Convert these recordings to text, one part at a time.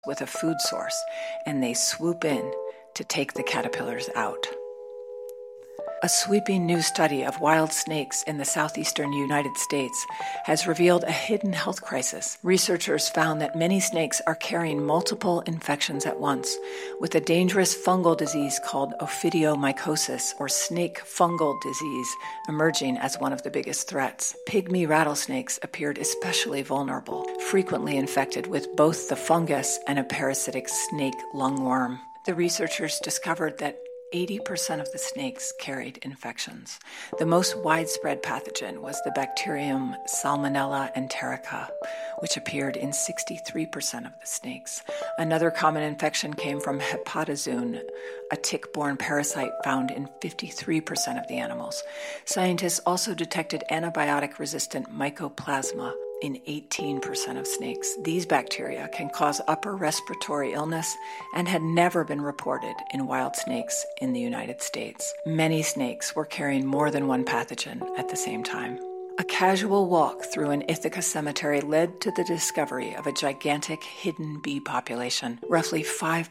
with a food source, and they swoop in to take the caterpillars out. A sweeping new study of wild snakes in the southeastern United States has revealed a hidden health crisis. Researchers found that many snakes are carrying multiple infections at once, with a dangerous fungal disease called ophidiomycosis, or snake fungal disease, emerging as one of the biggest threats. Pygmy rattlesnakes appeared especially vulnerable, frequently infected with both the fungus and a parasitic snake lungworm. The researchers discovered that 80% of the snakes carried infections. The most widespread pathogen was the bacterium Salmonella enterica, which appeared in 63% of the snakes. Another common infection came from hepatozoon, a tick-borne parasite found in 53% of the animals. Scientists also detected antibiotic-resistant mycoplasma in 18% of snakes. These bacteria can cause upper respiratory illness and had never been reported in wild snakes in the United States. Many snakes were carrying more than one pathogen at the same time. A casual walk through an Ithaca cemetery led to the discovery of a gigantic hidden bee population, roughly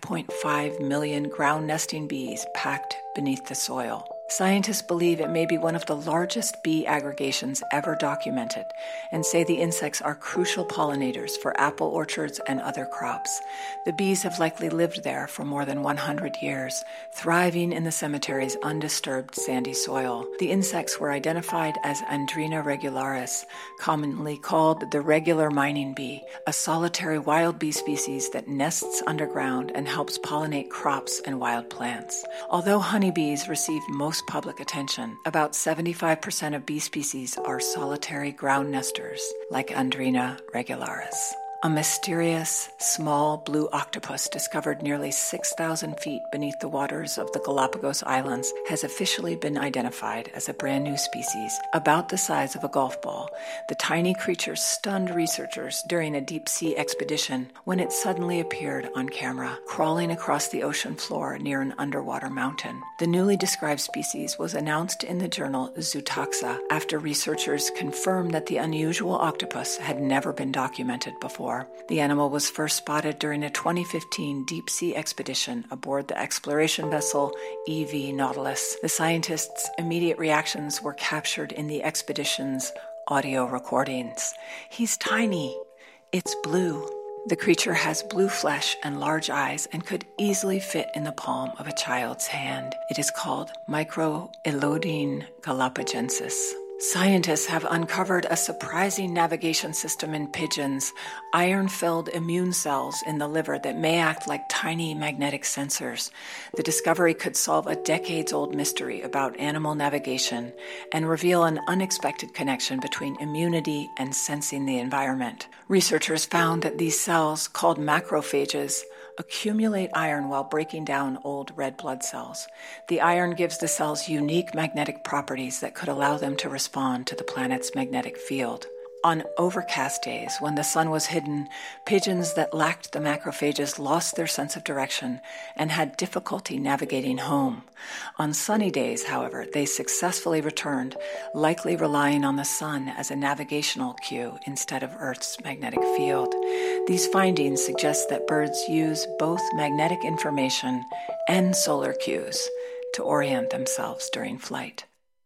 5.5 million ground nesting bees packed beneath the soil. Scientists believe it may be one of the largest bee aggregations ever documented, and say the insects are crucial pollinators for apple orchards and other crops. The bees have likely lived there for more than 100 years, thriving in the cemetery's undisturbed sandy soil. The insects were identified as Andrena regularis, commonly called the regular mining bee, a solitary wild bee species that nests underground and helps pollinate crops and wild plants. Although honeybees received most public attention, about 75% of bee species are solitary ground nesters, like Andrena regularis. A mysterious, small blue octopus discovered nearly 6,000 feet beneath the waters of the Galapagos Islands has officially been identified as a brand new species, about the size of a golf ball. The tiny creature stunned researchers during a deep-sea expedition when it suddenly appeared on camera, crawling across the ocean floor near an underwater mountain. The newly described species was announced in the journal Zootaxa after researchers confirmed that the unusual octopus had never been documented before. The animal was first spotted during a 2015 deep-sea expedition aboard the exploration vessel EV Nautilus. The scientists' immediate reactions were captured in the expedition's audio recordings. "He's tiny. It's blue." The creature has blue flesh and large eyes and could easily fit in the palm of a child's hand. It is called Microelodine galapagensis. Scientists have uncovered a surprising navigation system in pigeons, iron-filled immune cells in the liver that may act like tiny magnetic sensors. The discovery could solve a decades-old mystery about animal navigation and reveal an unexpected connection between immunity and sensing the environment. Researchers found that these cells, called macrophages, accumulate iron while breaking down old red blood cells. The iron gives the cells unique magnetic properties that could allow them to respond to the planet's magnetic field. On overcast days, when the sun was hidden, pigeons that lacked the macrophages lost their sense of direction and had difficulty navigating home. On sunny days, however, they successfully returned, likely relying on the sun as a navigational cue instead of Earth's magnetic field. These findings suggest that birds use both magnetic information and solar cues to orient themselves during flight.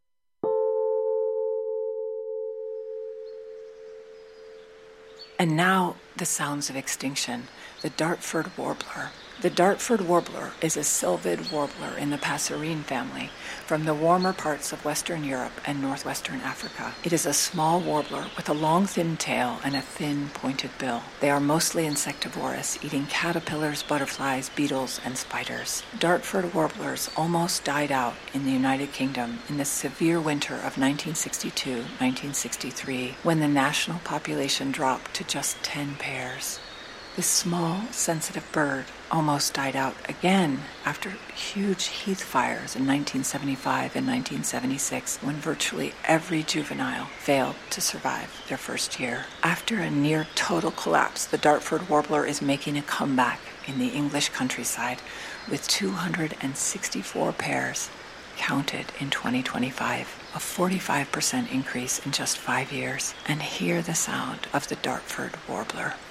And now, the sounds of extinction, the Dartford warbler. The Dartford warbler is a sylvid warbler in the passerine family from the warmer parts of Western Europe and northwestern Africa. It is a small warbler with a long, thin tail and a thin, pointed bill. They are mostly insectivorous, eating caterpillars, butterflies, beetles, and spiders. Dartford warblers almost died out in the United Kingdom in the severe winter of 1962-1963, when the national population dropped to just 10 pairs. This small, sensitive bird almost died out again after huge heath fires in 1975 and 1976, when virtually every juvenile failed to survive their first year. After a near total collapse, the Dartford warbler is making a comeback in the English countryside with 264 pairs counted in 2025, a 45% increase in just 5 years. And hear the sound of the Dartford warbler.